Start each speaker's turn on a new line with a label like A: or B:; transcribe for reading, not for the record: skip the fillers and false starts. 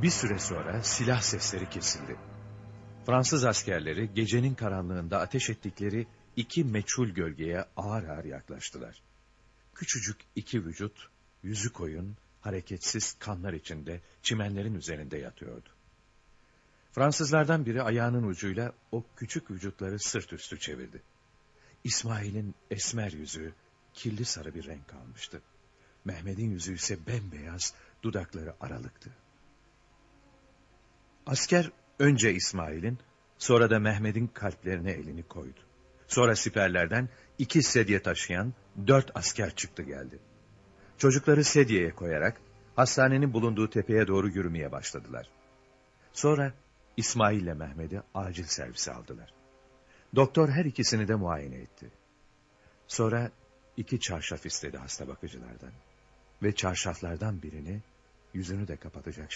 A: Bir süre sonra silah sesleri kesildi. Fransız askerleri gecenin karanlığında ateş ettikleri iki meçhul gölgeye ağır ağır yaklaştılar. Küçücük iki vücut, yüzü koyun, hareketsiz kanlar içinde çimenlerin üzerinde yatıyordu. Fransızlardan biri ayağının ucuyla o küçük vücutları sırt üstü çevirdi. İsmail'in esmer yüzü kirli sarı bir renk almıştı. Mehmet'in yüzü ise bembeyaz, dudakları aralıktı. Asker önce İsmail'in, sonra da Mehmet'in kalplerine elini koydu. Sonra siperlerden 2 sedye taşıyan 4 asker çıktı geldi. Çocukları sedyeye koyarak hastanenin bulunduğu tepeye doğru yürümeye başladılar. Sonra İsmail ile Mehmet'i acil servise aldılar. Doktor her ikisini de muayene etti. Sonra 2 çarşaf istedi hasta bakıcılardan. Ve çarşaflardan birini yüzünü de kapatacak